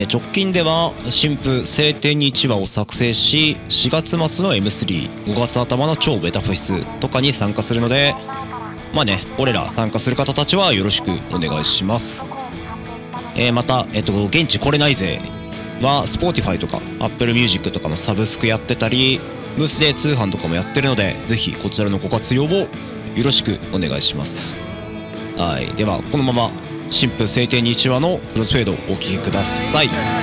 直近では新婦晴天に1話を作成し、4月末の M3、5月頭の超ベタフェスとかに参加するので、まあね、俺ら参加する方たちはよろしくお願いします。また、現地来れないぜは Spotify とか Apple Music とかのサブスクやってたり、ブースで通販とかもやってるので、ぜひこちらのご活用をよろしくお願いします。はい、ではこのまま新婦晴天に1話のクロスフェードをお聴きください。